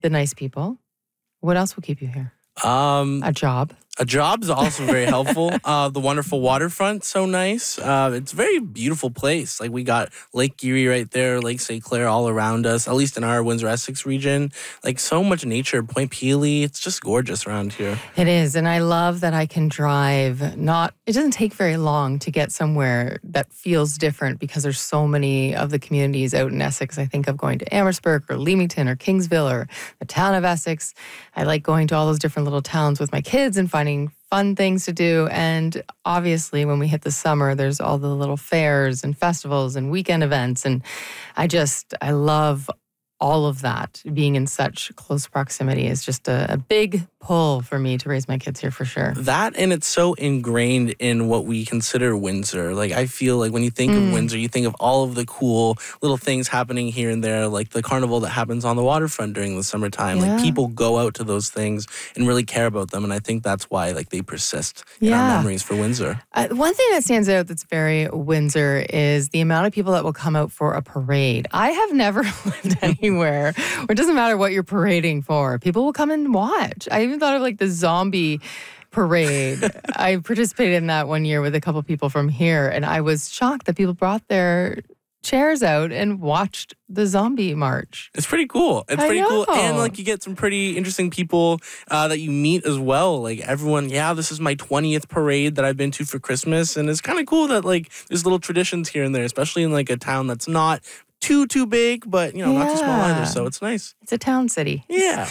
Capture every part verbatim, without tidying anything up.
the nice people. What else will keep you here? Um, A job. A job's also very helpful. Uh, the wonderful waterfront, so nice. Uh, it's a very beautiful place. Like we got Lake Erie right there, Lake Saint Clair all around us, at least in our Windsor-Essex region. Like so much nature, Point Pelee. It's just gorgeous around here. It is. And I love that I can drive not, it doesn't take very long to get somewhere that feels different because there's so many of the communities out in Essex. I think of going to Amherstburg or Leamington or Kingsville or the town of Essex. I like going to all those different little towns with my kids and finding fun things to do. And obviously, when we hit the summer, there's all the little fairs and festivals and weekend events. And I just, I love all of that. Being in such close proximity is just a, a big pull for me to raise my kids here for sure. That, and it's so ingrained in what we consider Windsor. Like, I feel like when you think Mm. of Windsor, you think of all of the cool little things happening here and there, like the carnival that happens on the waterfront during the summertime. Yeah. Like, people go out to those things and really care about them. And I think that's why, like, they persist in Yeah. our memories for Windsor. Uh, one thing that stands out that's very Windsor is the amount of people that will come out for a parade. I have never lived anywhere where it doesn't matter what you're parading for. People will come and watch. I even thought of like the zombie parade. I participated in that one year with a couple people from here, and I was shocked that people brought their chairs out and watched the zombie march. It's pretty cool. It's I pretty cool. know. And like you get some pretty interesting people uh, that you meet as well. Like everyone, yeah, this is my twentieth parade that I've been to for Christmas. And it's kind of cool that like there's little traditions here and there, especially in like a town that's not too, too big, but you know, not too small Yeah. either. So it's nice. It's a town city. Yeah.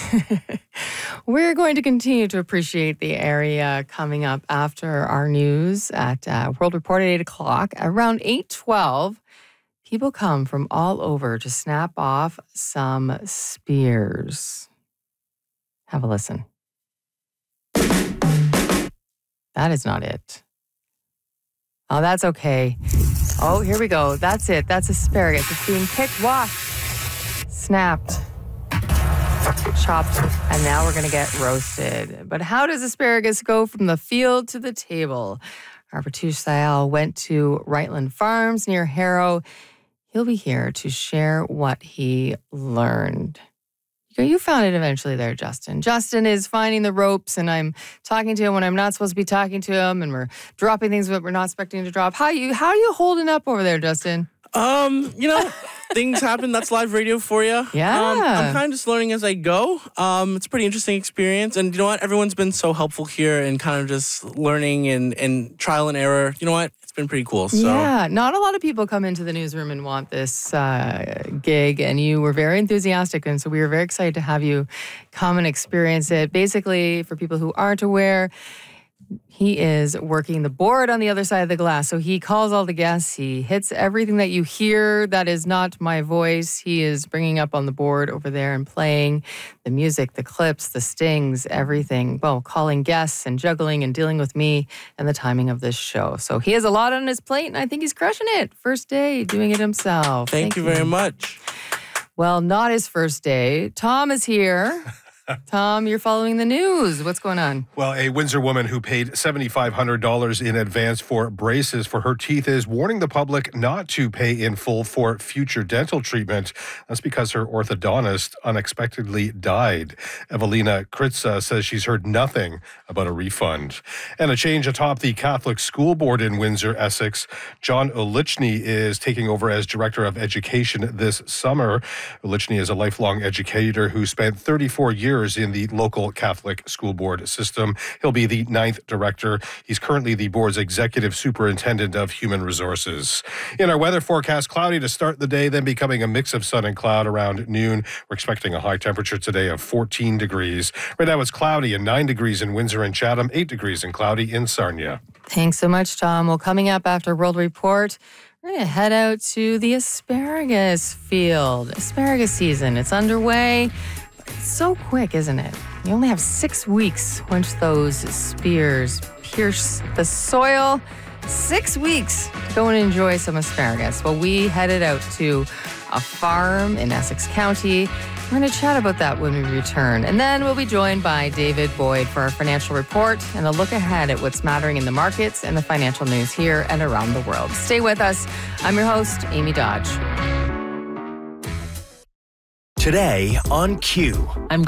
We're going to continue to appreciate the area coming up after our news at uh, World Report at eight o'clock. Around eight twelve, people come from all over to snap off some spears. Have a listen. That is not it. Oh, that's okay. Oh, here we go. That's it. That's asparagus. It's being picked, washed, snapped, chopped, and now we're going to get roasted. But how does asparagus go from the field to the table? Our Patush Sayal went to Rightland Farms near Harrow. He'll be here to share what he learned. You found it eventually there, Justin. Justin is finding the ropes, and I'm talking to him when I'm not supposed to be talking to him, and we're dropping things that we're not expecting to drop. How you how are you holding up over there, Justin? Um, you know, things happen. That's live radio for you. Yeah. Um, I'm kind of just learning as I go. Um, it's a pretty interesting experience. And you know what? Everyone's been so helpful here and kind of just learning and, and trial and error. You know what? It's been pretty cool. So. Yeah, not a lot of people come into the newsroom and want this uh, gig, and you were very enthusiastic, and so we were very excited to have you come and experience it. Basically, for people who aren't aware, he is working the board on the other side of the glass. So he calls all the guests. He hits everything that you hear that is not my voice. He is bringing up on the board over there and playing the music, the clips, the stings, everything. Well, calling guests and juggling and dealing with me and the timing of this show. So he has a lot on his plate, and I think he's crushing it. First day, doing it himself. Thank, Thank you very much. Well, not his first day. Tom is here. Tom, you're following the news. What's going on? Well, a Windsor woman who paid seven thousand five hundred dollars in advance for braces for her teeth is warning the public not to pay in full for future dental treatment. That's because her orthodontist unexpectedly died. Evelina Kritza says she's heard nothing about a refund. And a change atop the Catholic School Board in Windsor, Essex. John Ulichny is taking over as Director of Education this summer. Ulichny is a lifelong educator who spent thirty-four years in the local Catholic school board system. He'll be the ninth director. He's currently the board's executive superintendent of human resources. In our weather forecast, cloudy to start the day, then becoming a mix of sun and cloud around noon. We're expecting a high temperature today of fourteen degrees. Right now it's cloudy and nine degrees in Windsor and Chatham, eight degrees and cloudy in Sarnia. Thanks so much, Tom. Well, coming up after World Report, we're going to head out to the asparagus field. Asparagus season, it's underway. It's so quick, isn't it? You only have six weeks once those spears pierce the soil. Six weeks to go and enjoy some asparagus. Well, we headed out to a farm in Essex County. We're going to chat about that when we return. And then we'll be joined by David Boyd for our financial report and a look ahead at what's mattering in the markets and the financial news here and around the world. Stay with us. I'm your host, Amy Dodge. Today on Q. I'm